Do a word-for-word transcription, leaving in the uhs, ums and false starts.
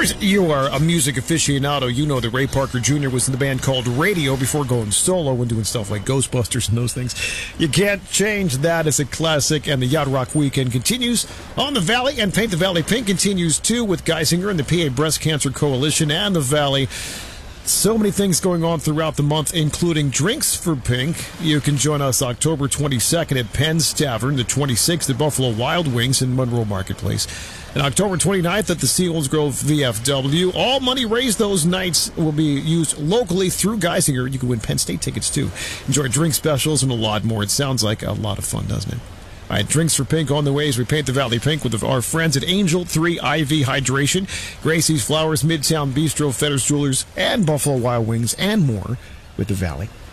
course, you are a music aficionado. You know that Ray Parker Junior was in the band called Radio before going solo and doing stuff like Ghostbusters and those things. You can't change that as a classic, and the Yacht Rock Weekend continues on the Valley, and Paint the Valley Pink continues too with Geisinger and the P A Breast Cancer Coalition and the Valley. So many things going on throughout the month, including Drinks for Pink. You can join us October twenty-second at Penn's Tavern, the twenty-sixth at Buffalo Wild Wings in Monroe Marketplace, and October twenty-ninth at the Selinsgrove V F W. All money raised those nights will be used locally through Geisinger. You can win Penn State tickets, too. Enjoy drink specials and a lot more. It sounds like a lot of fun, doesn't it? All right, Drinks for Pink on the way as we paint the Valley pink with our friends at Angel three I V Hydration, Gracie's Flowers, Midtown Bistro, Fetters Jewelers, and Buffalo Wild Wings, and more with the Valley.